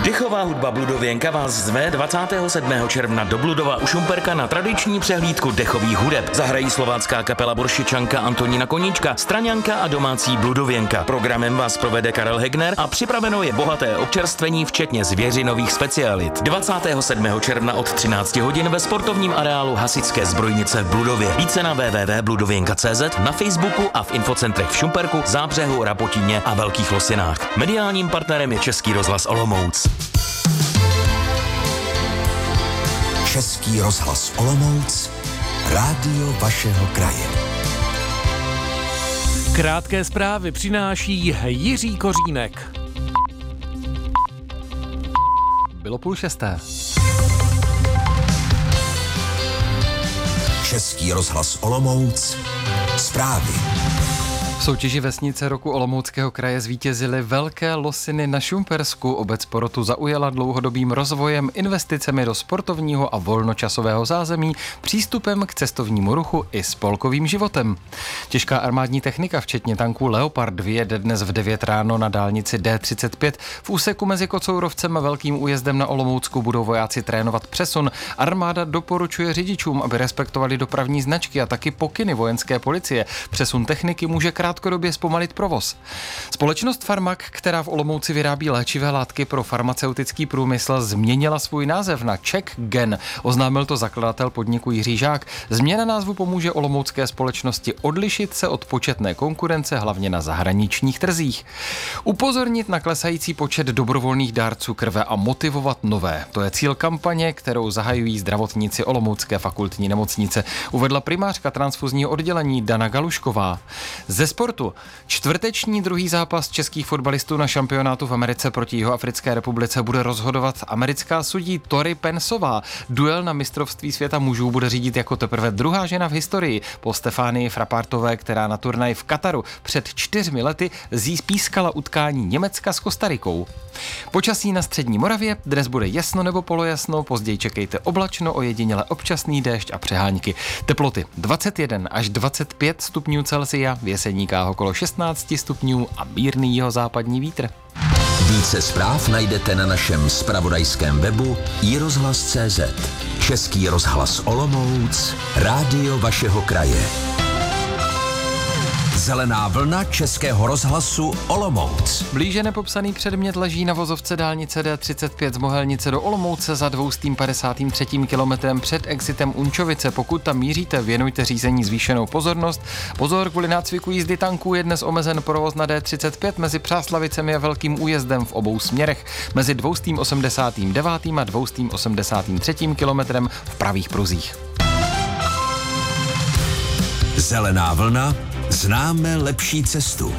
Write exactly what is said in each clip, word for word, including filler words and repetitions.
Dechová hudba Bludověnka vás zve dvacátého sedmého června do Bludova u Šumperka na tradiční přehlídku dechových hudeb. Zahrají slovácká kapela Boršičanka Antonína Koníčka, Straňanka a domácí Bludověnka. Programem vás provede Karel Hegner a připraveno je bohaté občerstvení, včetně zvěřinových specialit. dvacátého sedmého června od třinácti hodin ve sportovním areálu Hasičské zbrojnice v Bludově. Více na w w w tečka bludověnka tečka c z, na Facebooku a v infocentrech v Šumperku, Zábřehu, Rapotíně a Velkých Losinách. Mediálním partnerem je Český rozhlas Olomouc. Český rozhlas Olomouc, rádio vašeho kraje. Krátké zprávy přináší Jiří Kořínek. Bylo půl šesté. Český rozhlas Olomouc, zprávy. V soutěži Vesnice roku Olomouckého kraje zvítězily Velké Losiny na Šumpersku. Obec porotu zaujala dlouhodobým rozvojem, investicemi do sportovního a volnočasového zázemí, přístupem k cestovnímu ruchu i spolkovým životem. Těžká armádní technika, včetně tanků Leopard, vyjede dnes v devět ráno na dálnici D třicet pět. V úseku mezi Kocourovcem a Velkým Újezdem na Olomoucku budou vojáci trénovat přesun. Armáda doporučuje řidičům, aby respektovali dopravní značky a taky pokyny vojenské policie. Přesun techniky může krátkodobě zpomalit provoz. Společnost Farmak, která v Olomouci vyrábí léčivé látky pro farmaceutický průmysl, změnila svůj název na CzechGen. Oznámil to zakladatel podniku Jiří Žák. Změna názvu pomůže olomoucké společnosti odlišit se od početné konkurence, hlavně na zahraničních trzích. Upozornit na klesající počet dobrovolných dárců krve a motivovat nové. To je cíl kampaně, kterou zahajují zdravotníci Olomoucké fakultní nemocnice, uvedla primářka transfuzního oddělení Dana Galušková. Ze sportu. Čtvrteční druhý zápas českých fotbalistů na šampionátu v Americe proti Jihoafrické republice bude rozhodovat americká sudí Tori Pensová. Duel na mistrovství světa mužů bude řídit jako teprve druhá žena v historii po Stefánii Frappártové, která na turnaji v Kataru před čtyřmi lety získala utkání Německa s Kostarikou. Počasí na střední Moravě. Dnes bude jasno nebo polojasno, později čekejte oblačno, ojediněle občasný déšť a přehánky. Teploty dvacet jeden až dvacet pět stupňů Celsia, v Jeseníkách okolo šestnáct stupňů a mírný jihozápadní vítr. Více zpráv najdete na našem zpravodajském webu i rozhlas tečka cé zet. Český rozhlas Olomouc, rádio vašeho kraje. Zelená vlna Českého rozhlasu Olomouc. Blíže nepopsaný předmět leží na vozovce dálnice D třicet pět z Mohelnice do Olomouce za dvě stě padesát tři kilometrem před exitem Unčovice. Pokud tam míříte, věnujte řízení zvýšenou pozornost. Pozor, kvůli nácviku jízdy tanků je dnes omezen provoz na D třicet pět mezi Přáslavicemi a Velkým Újezdem v obou směrech, mezi dvě stě osmdesát devět a dvě stě osmdesát tři kilometrem v pravých pruzích. Zelená vlna. Známe lepší cestu.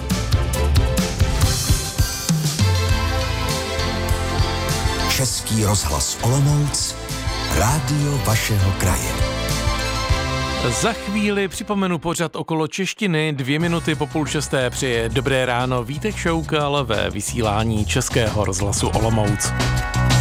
Český rozhlas Olomouc, rádio vašeho kraje. Za chvíli připomenu pořad okolo češtiny, dvě minuty po půl šesté přeje dobré ráno Vítek Šoukal ve vysílání Českého rozhlasu Olomouc.